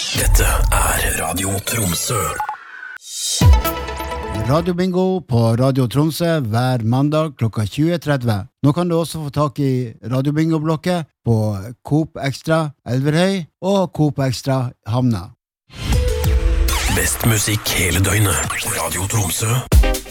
Dette Radio Tromsø. Radio Bingo på Radio Tromsø hver mandag klokka 20.30. Nå kan du også få tak i Radio Bingo-blokket på Coop Extra Elverhøy og Coop Extra Hamna. Best musikk hele døgnet. Radio Tromsø.